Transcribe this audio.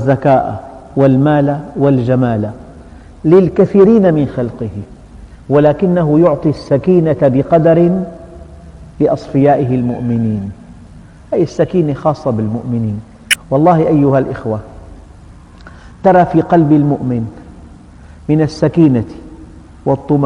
والذكاء والمال والجمال للكثيرين من خلقه، ولكنه يعطي السكينة بقدر لأصفيائه المؤمنين. أي السكينة خاصة بالمؤمنين. والله أيها الإخوة، ترى في قلب المؤمن من السكينة والطمأنينة